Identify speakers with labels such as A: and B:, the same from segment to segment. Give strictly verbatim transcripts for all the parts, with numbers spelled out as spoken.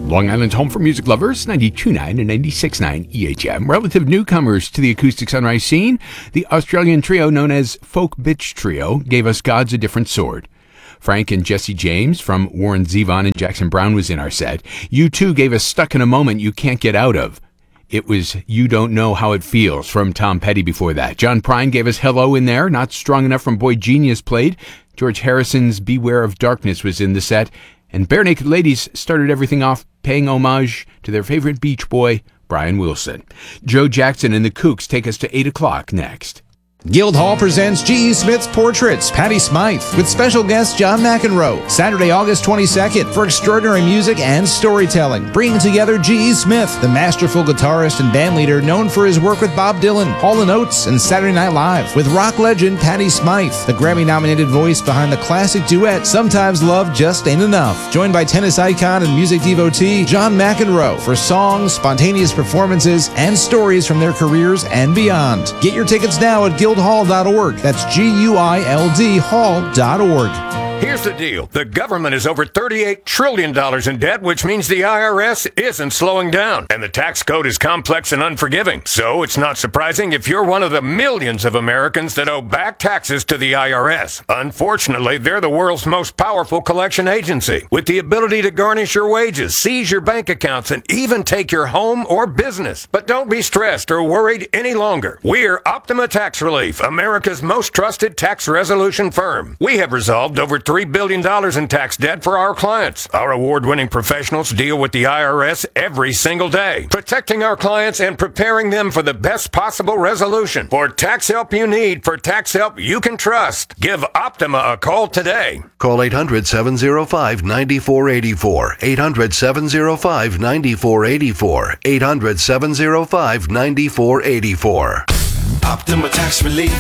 A: Long Island's home for music lovers, ninety-two point nine and ninety-six point nine E H M. Relative newcomers to the acoustic sunrise scene, the Australian trio known as Folk Bitch Trio gave us God's a Different Sword. Frank and Jesse James from Warren Zevon and Jackson Browne was in our set. U two gave us Stuck in a Moment You Can't Get Out Of. It was You Don't Know How It Feels from Tom Petty before that. John Prine gave us Hello in there. Not Strong Enough from Boy Genius played. George Harrison's Beware of Darkness was in the set. And Bare Naked Ladies started everything off paying homage to their favorite Beach Boy, Brian Wilson. Joe Jackson and the Kooks take us to eight o'clock next.
B: Guildhall presents G E. Smith's Portraits, Patty Smythe, with special guest John McEnroe, Saturday, August twenty-second, for extraordinary music and storytelling. Bringing together G E. Smith, the masterful guitarist and bandleader known for his work with Bob Dylan, Hall and Oates, and Saturday Night Live, with rock legend Patty Smythe, the Grammy-nominated voice behind the classic duet Sometimes Love Just Ain't Enough, joined by tennis icon and music devotee John McEnroe for songs, spontaneous performances, and stories from their careers and beyond. Get your tickets now at guildhall dot org. That's G U I L D hall dot org.
C: Here's the deal. The government is over thirty-eight trillion dollars in debt, which means the I R S isn't slowing down. And the tax code is complex and unforgiving. So it's not surprising if you're one of the millions of Americans that owe back taxes to the I R S. Unfortunately, they're the world's most powerful collection agency, with the ability to garnish your wages, seize your bank accounts, and even take your home or business. But don't be stressed or worried any longer. We're Optima Tax Relief, America's most trusted tax resolution firm. We have resolved over three billion dollars in tax debt for our clients. Our award-winning professionals deal with the I R S every single day, protecting our clients and preparing them for the best possible resolution. For tax help you need, for tax help you can trust, give Optima a call today.
D: Call eight hundred, seven oh five, nine four eight four, eight hundred, seven oh five, nine four eight four, eight hundred, seven oh five, nine four eight four.
E: Optima Tax Relief.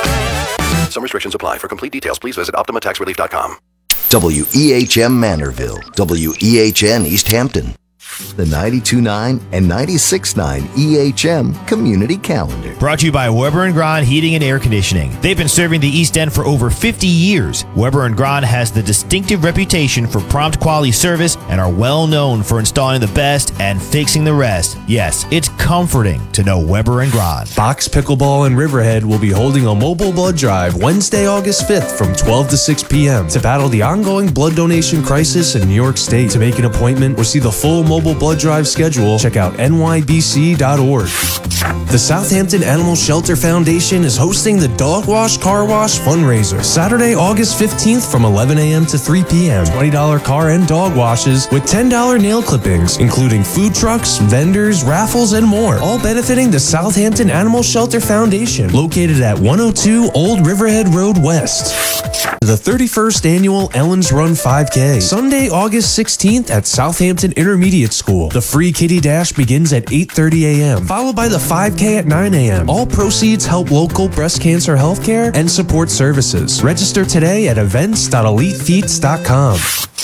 D: Some restrictions apply. For complete details, please visit optima tax relief dot com.
F: W E H M Manorville, W E H N East Hampton. The ninety-two point nine and ninety-six point nine E H M Community Calendar.
G: Brought to you by Weber and Grahn Heating and Air Conditioning. They've been serving the East End for over fifty years. Weber and Grahn has the distinctive reputation for prompt quality service and are well known for installing the best and fixing the rest. Yes, it's comforting to know Weber and Grahn.
H: Box Pickleball in Riverhead will be holding a mobile blood drive Wednesday, August fifth from twelve to six p.m. to battle the ongoing blood donation crisis in New York State. To make an appointment or see the full mobile blood drive schedule, check out N Y B C dot org. The Southampton Animal Shelter Foundation is hosting the Dog Wash Car Wash fundraiser Saturday, August fifteenth from eleven a.m. to three p.m. twenty dollars car and dog washes with ten dollars nail clippings, including food trucks, vendors, raffles, and more, all benefiting the Southampton Animal Shelter Foundation, located at one oh two Old Riverhead Road West. The thirty-first Annual Ellen's Run five K, Sunday, August sixteenth at Southampton Intermediate School. The free kiddie dash begins at eight thirty a.m., followed by the five K at nine a.m. All proceeds help local breast cancer healthcare and support services. Register today at events dot elite feats dot com.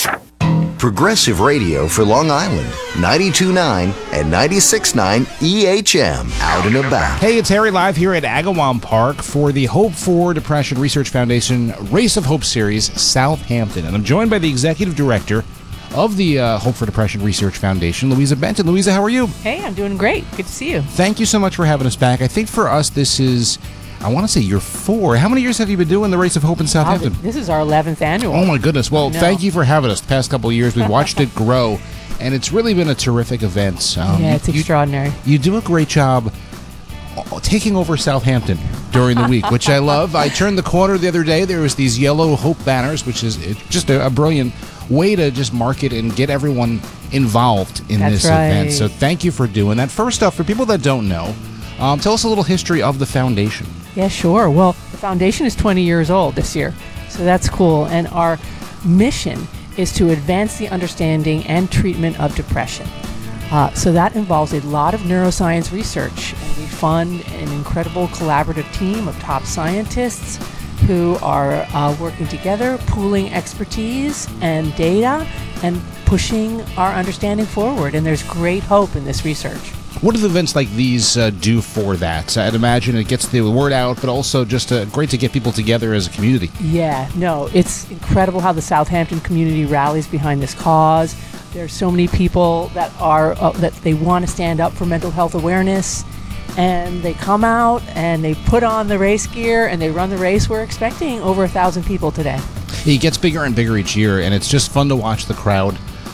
F: Progressive Radio for Long Island, ninety-two point nine and ninety-six point nine E H M, out and about.
B: Hey, it's Harry live here at Agawam Park for the Hope for Depression Research Foundation Race of Hope Series, Southampton. And I'm joined by the Executive Director of the uh, Hope for Depression Research Foundation, Louisa Benton. Louisa, how are you?
I: Hey, I'm doing great. Good to see you.
B: Thank you so much for having us back. I think for us, this is, I want to say year four. How many years have you been doing the Race of Hope in Southampton?
I: Wow, this is our eleventh annual.
B: Oh, my goodness. Well, thank you for having us the past couple of years. We've watched it grow, and it's really been a terrific event.
I: Um, yeah, it's you, extraordinary.
B: You do a great job taking over Southampton during the week, which I love. I turned the corner the other day. There was these yellow Hope banners, which is just a, a brilliant way to just market and get everyone involved in
I: That's
B: this
I: right.
B: event. So thank you for doing that. First off, for people that don't know, um, tell us a little history of the foundation.
I: Yeah, sure. Well, the foundation is twenty years old this year, so that's cool. And our mission is to advance the understanding and treatment of depression. Uh, so that involves a lot of neuroscience research, and we fund an incredible collaborative team of top scientists who are uh, working together, pooling expertise and data, and pushing our understanding forward. And there's great hope in this research.
B: What do the events like these uh, do for that? I'd imagine it gets the word out, but also just uh, great to get people together as a community.
I: Yeah, no, it's incredible how the Southampton community rallies behind this cause. There's so many people that are uh, that they want to stand up for mental health awareness, and they come out and they put on the race gear and they run the race. We're expecting over a thousand people today.
B: He gets bigger and bigger each year, and it's just fun to watch the crowd